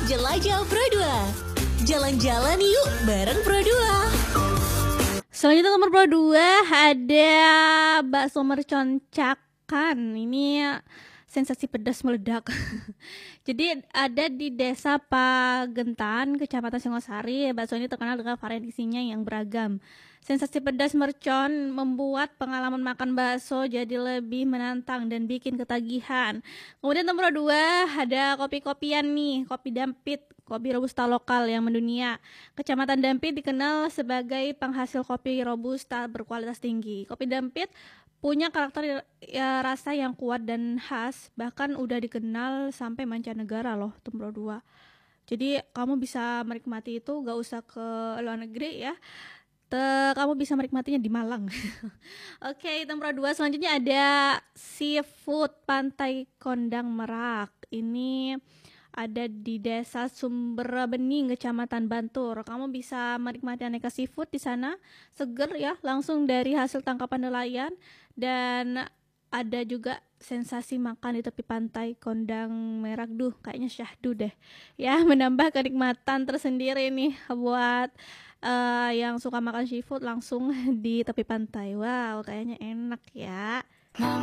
Jelajah Pro 2. Jalan-jalan yuk bareng Pro 2. Selanjutnya nomor Pro 2 ada bakso mercon Cakan. Ini sensasi pedas meledak. Jadi ada di Desa Pagentan, Kecamatan Singosari. Bakso ini terkenal dengan variasinya yang beragam. Sensasi pedas mercon membuat pengalaman makan bakso jadi lebih menantang dan bikin ketagihan. Kemudian nomor 2 ada kopi-kopian nih, kopi Dampit, kopi robusta lokal yang mendunia. Kecamatan Dampit dikenal sebagai penghasil kopi robusta berkualitas tinggi. Kopi Dampit punya karakter rasa yang kuat dan khas, bahkan udah dikenal sampai mancanegara loh, nomor 2. Jadi kamu bisa menikmati itu gak usah ke luar negeri ya. Kamu bisa menikmatinya di Malang. Oke, nomor 2 selanjutnya ada seafood Pantai Kondang Merak. Ini ada di Desa Sumberbening, Kecamatan Bantur. Kamu bisa menikmati aneka seafood di sana, seger ya, langsung dari hasil tangkapan nelayan, dan ada juga sensasi makan di tepi pantai Kondang Merak. Kayaknya syahdu deh. Ya, menambah kenikmatan tersendiri nih buat yang suka makan seafood langsung di tepi pantai. Wow, kayaknya enak ya.